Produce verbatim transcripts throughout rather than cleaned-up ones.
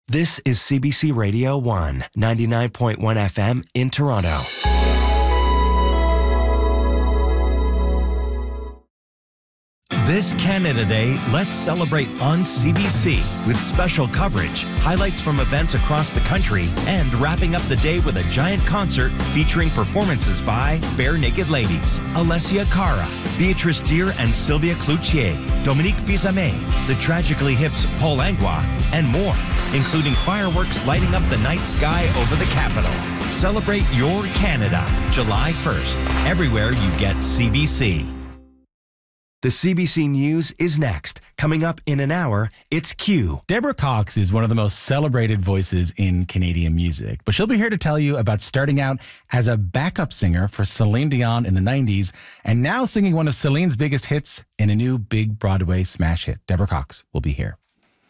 This is C B C Radio one, ninety-nine point one F M in Toronto. This Canada Day, let's celebrate on C B C with special coverage, highlights from events across the country, and wrapping up the day with a giant concert featuring performances by Bare Naked Ladies, Alessia Cara, Beatrice Deer and Sylvia Cloutier, Dominique Fils-Aimé, the Tragically Hip's Paul Langlois, and more, including fireworks lighting up the night sky over the capital. Celebrate your Canada, July first, everywhere you get C B C. The C B C News is next. Coming up in an hour, it's Q. Deborah Cox is one of the most celebrated voices in Canadian music, but she'll be here to tell you about starting out as a backup singer for Celine Dion in the nineties and now singing one of Celine's biggest hits in a new big Broadway smash hit. Deborah Cox will be here.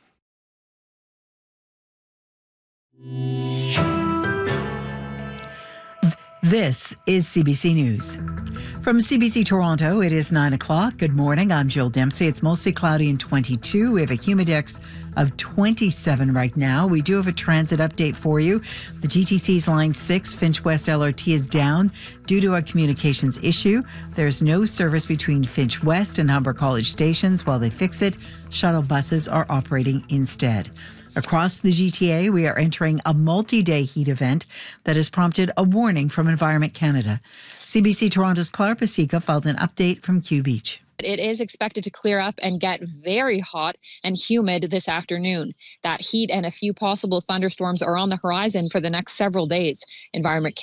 This is C B C News. From C B C Toronto, it is nine o'clock. Good morning. I'm Jill Dempsey. It's mostly cloudy and twenty-two. We have a humidex of twenty-seven right now. We do have a transit update for you. The G T C's Line six Finch West L R T is down due to a communications issue. There's no service between Finch West and Humber College stations. While they fix it, shuttle buses are operating instead. Across the G T A, we are entering a multi-day heat event that has prompted a warning from Environment Canada. C B C Toronto's Clara Pasica filed an update from Q Beach. It is expected to clear up and get very hot and humid this afternoon. That heat and a few possible thunderstorms are on the horizon for the next several days. Environment